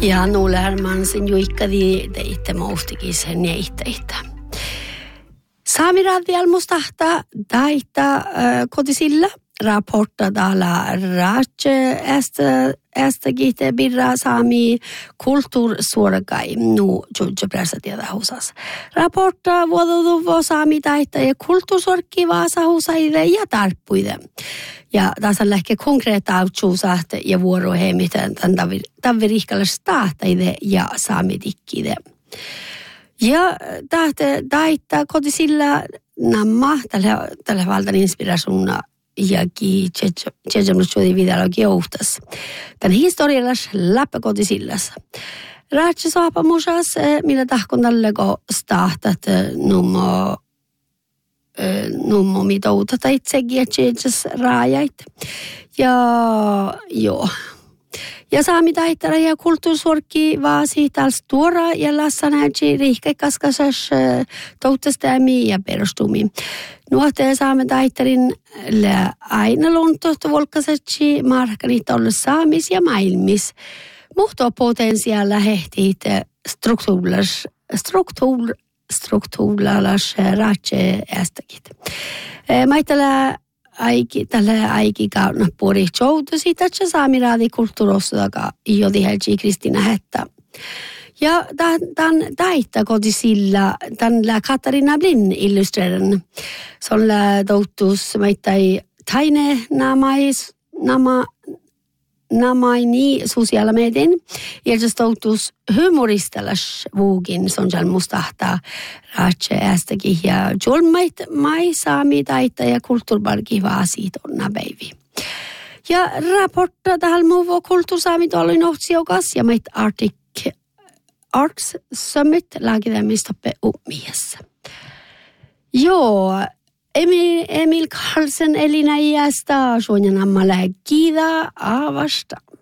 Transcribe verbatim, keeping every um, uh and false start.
Ja nu lär man sen juikkadi teitte moustikin sen neitteitä. Saamiradial mustahta daita äh, kotisilla rapporta dalla race ästä ästä gite birra saami kulttuursuorakai nu judge pressa tiedä husas. Rapporta vuododuvo saami daita ja kulttuursorkki vaasa husaide ja tarppuide. Ja tässä on lähke konkreetta autsuusaht ja vuorohemiten tämän virihkalle stahtaide ja saamitikkide. Ja tahte daita kotisilla namma tällä tällä valtan inspirationa jaki tjejamlussuudi videologi johtas. Tän historiallas läppä kotisillas. Raatsi saapa musas, millä tahkon tälleko stahtat nummo nummo mitouta tai itsekin ja tjejas raajait. Ja joo. Ja saami taittara ja kulttuursuorkki vaasi tals tuora ja lassanäji riihkekaskasas touttastämi ja perustumi. Nuote saame taittarin aina luontohto volkasatsi markkanit olla saamis ja maailmis. Muhto potentiaalla hehtiit struktuuras struktuur struktuuralas raatse ästäkit. Maittala aiki tällä aiki kauna pori joutu siitä että saamiraadi kulttuurossaga jodi helgi Kristina Hetta. Ja tämän tämän taita kotisilla tämän Katarina Blin illustreran. Solla toutus maittai taine namais nama namaini sosiaala medien. Ja se toutus humoristalas vuogin sonjal mustahta raatse ästäkin ja jolmait mai saami taita ja kulttuurbarki vaasiit onna päivi. Ja raportta tähän muuvo kulttuursaamit oli nohtsiokas ja mait Arctic Arts Summit lagidemistoppe ummiessa. Joo, Emil, Emil Carlsen Elina iästä suonjan ammalla kiida avasta.